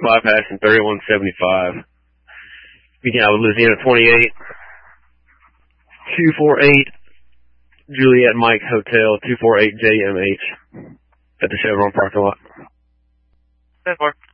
bypassing 3175. Speaking out of Louisiana 28, 248 Juliet Mike Hotel, 248 JMH at the Chevron parking lot. 10-4.